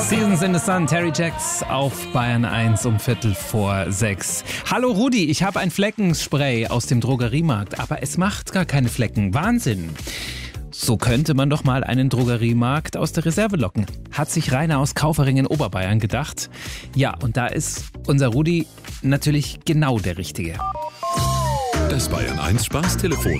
Seasons in the Sun, Terry Jacks auf Bayern 1 um 5:45. Hallo Rudi, ich habe ein Fleckenspray aus dem Drogeriemarkt, aber es macht gar keine Flecken. Wahnsinn. So könnte man doch mal einen Drogeriemarkt aus der Reserve locken. Hat sich Rainer aus Kaufering in Oberbayern gedacht. Ja, und da ist unser Rudi natürlich genau der Richtige. Das Bayern 1 Spaßtelefon.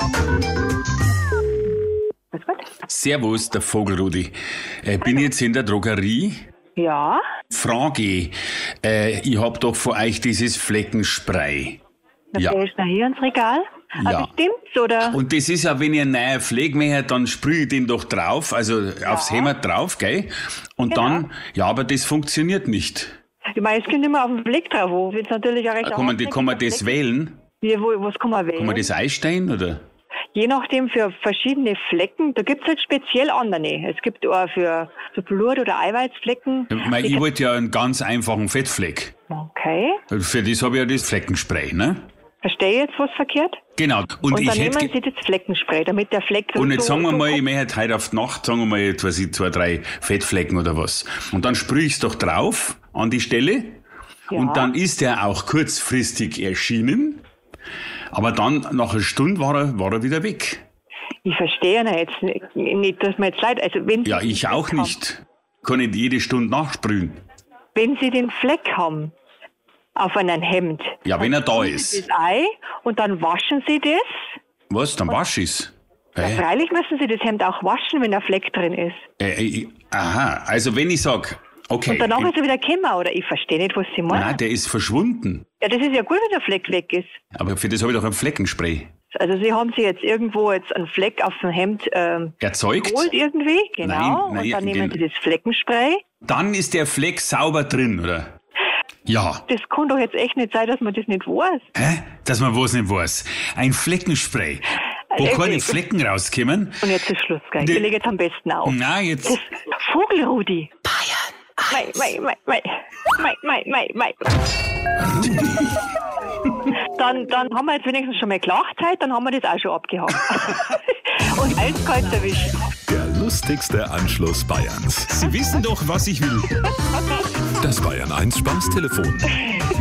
Servus, der Vogelrudi. Bin jetzt in der Drogerie. Ja, Frage, ich hab doch von euch dieses Fleckenspray. dann Ja. stellst du hier ins Regal. Ja. Aber stimmt's, oder? Und das ist ja, wenn ihr einen neuen Pflege macht, dann sprühe ich den doch drauf, also aufs Hemd drauf, gell? Und Genau. dann, ja, aber das funktioniert nicht. Ich meine, es kommt immer auf den Fleck drauf. Wo wird's natürlich auch recht Kann man das Fleck. wählen? Wie, was kann man wählen? Kann man das einstellen, oder? Je nachdem für verschiedene Flecken, da gibt's halt speziell andere. Es gibt auch für so Blut- oder Eiweißflecken. Ich wollte ja einen ganz einfachen Fettfleck. Okay, Für das habe ich ja das Fleckenspray, ne? verstehe ich jetzt was verkehrt? Genau. Und Und ich dann nehmen hätte... Sie das Fleckenspray, damit der Fleck... Und jetzt sagen wir mal, ich möchte heute auf die Nacht, sagen wir mal, jetzt weiß ich, 2, 3 Fettflecken oder was. Und dann sprühe ich es doch drauf an die Stelle. Ja. Und dann ist er auch kurzfristig erschienen. Aber dann, nach einer Stunde, war er wieder weg. Ich verstehe jetzt nicht, dass mir jetzt leid... Also wenn Sie Ja, den ich Fleck auch haben, nicht. Kann nicht jede Stunde nachsprühen. Wenn Sie den Fleck haben auf einem Hemd, Ja, wenn er da tun Sie ist. das ein und dann waschen Sie das. Was, dann wasch ich's? Freilich müssen Sie das Hemd auch waschen, wenn ein Fleck drin ist. Aha, also wenn ich sag, okay. Und danach ist er wieder gekommen, oder? Ich verstehe nicht, was Sie meinen. Nein, der ist verschwunden. Ja, das ist ja gut, wenn der Fleck weg ist. Aber für das habe ich doch ein Fleckenspray. Also Sie haben Sie jetzt irgendwo jetzt einen Fleck auf dem Hemd Erzeugt? geholt irgendwie, genau. Nein, und dann nehmen gen- Sie das Fleckenspray. Dann ist der Fleck sauber drin, oder? Ja. Das kann doch jetzt echt nicht sein, dass man das nicht weiß. Hä? Dass man was nicht weiß. Ein Fleckenspray. Wo keine Flecken rauskommen. Und jetzt ist Schluss, gell? Ich lege jetzt am besten auf. Na, jetzt. Das Vogelrudi. Bayern. Mei. Dann haben wir jetzt wenigstens schon mal Klachzeit, dann haben wir das auch schon abgehakt. Und eiskalt erwischt. Der lustigste Anschluss Bayerns. Sie wissen doch, was ich will. Das Bayern 1 Spaßtelefon.